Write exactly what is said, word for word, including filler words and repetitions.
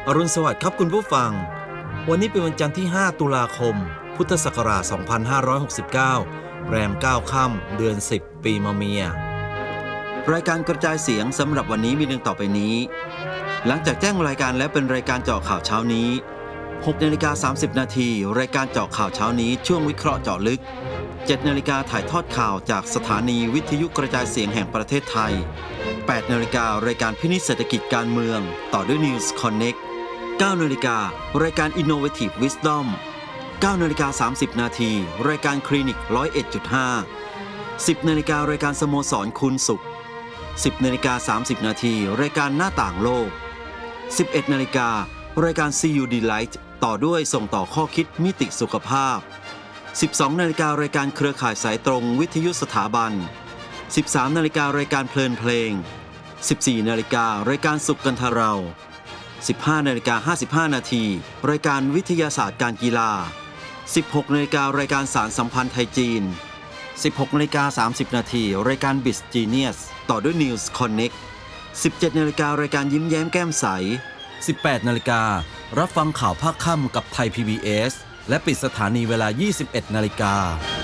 อรุณสวัสดิ์ครับคุณผู้ฟังวันนี้เป็นวันจันทร์ที่ห้าตุลาคมพุทธศักราชสองพันห้าร้อยหกสิบเก้าแรมเก้าค่ำเดือนสิบปีมะเมียรายการกระจายเสียงสำหรับวันนี้มีดังต่อไปนี้หลังจากแจ้งรายการแล้วเป็นรายการเจาะข่าวเช้านี้หกนาฬิกาสามสิบนาทีรายการเจาะข่าวเช้านี้ช่วงวิเคราะห์เจาะลึกเจ็ดนาฬิกาถ่ายทอดข่าวจากสถานีวิทยุกระจายเสียงแห่งประเทศไทยแปดนาฬิการายการพินิจเศรษฐกิจการเมืองต่อด้วย News Connect เก้านาฬิการายการ Innovative Wisdom เก้านาฬิกาสามสิบนาทีรายการคลินิก หนึ่งร้อยเอ็ดจุดห้า สิบนาฬิการายการสโมสรคุณสุขสิบนาฬิกาสามสิบนาทีรายการหน้าต่างโลกสิบเอ็ดนาฬิการายการ ซี ยู Delight ต่อด้วยส่งต่อข้อคิดมิติสุขภาพสิบสองนาฬิการายการเครือข่ายสายตรงวิทยุสถาบันสิบสามนาฬิการายการเพลินเพลงสิบสี่นาฬิการายการสุขกันทเราสิบห้านาฬิกาห้าสิบห้านาทีรายการวิทยาศาสตร์การกีฬาสิบหกนาฬิการายการสารสัมพันธ์ไทยจีนสิบหกนาฬิกาสามสิบนาทีรายการ Biz Genius ต่อด้วย News Connect สิบเจ็ดนาฬิการายการยิ้มแย้มแก้มใสสิบแปดนาฬิการั บฟังข่าวภาคค่ำกับไทย พี บี เอส และปิดสถานีเวลา ยี่สิบเอ็ดนาฬิกา